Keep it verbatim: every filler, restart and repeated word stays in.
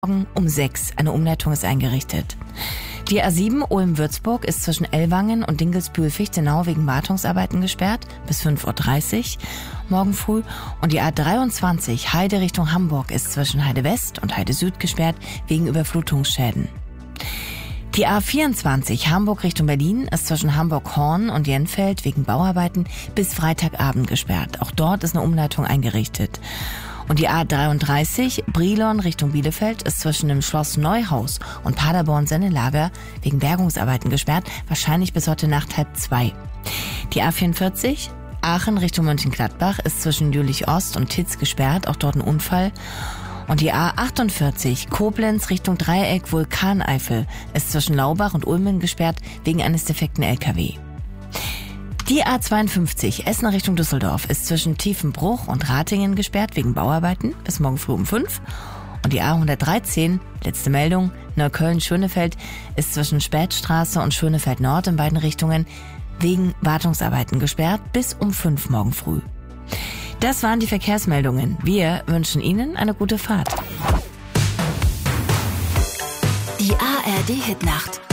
Morgen um sechs. Eine Umleitung ist eingerichtet. Die A sieben Ulm-Würzburg ist zwischen Ellwangen und Dingelsbühl-Fichtenau wegen Wartungsarbeiten gesperrt bis fünf Uhr dreißig morgen früh. Und die A dreiundzwanzig Heide Richtung Hamburg ist zwischen Heide West und Heide Süd gesperrt wegen Überflutungsschäden. Die A vierundzwanzig Hamburg Richtung Berlin ist zwischen Hamburg-Horn und Jenfeld wegen Bauarbeiten bis Freitagabend gesperrt. Auch dort ist eine Umleitung eingerichtet. Und die A dreiunddreißig Brilon Richtung Bielefeld ist zwischen dem Schloss Neuhaus und Paderborn-Sennelager wegen Bergungsarbeiten gesperrt, wahrscheinlich bis heute Nacht halb zwei. Die A vierundvierzig Aachen Richtung Mönchengladbach ist zwischen Jülich-Ost und Titz gesperrt, auch dort ein Unfall. Und die A achtundvierzig Koblenz Richtung Dreieck Vulkaneifel ist zwischen Laubach und Ulmen gesperrt wegen eines defekten L K W. Die A zweiundfünfzig Essen Richtung Düsseldorf ist zwischen Tiefenbruch und Ratingen gesperrt wegen Bauarbeiten bis morgen früh um fünf. Und die A hundertdreizehn, letzte Meldung, Neukölln-Schönefeld ist zwischen Spätstraße und Schönefeld Nord in beiden Richtungen wegen Wartungsarbeiten gesperrt bis um fünf morgen früh. Das waren die Verkehrsmeldungen. Wir wünschen Ihnen eine gute Fahrt. Die A R D-Hitnacht.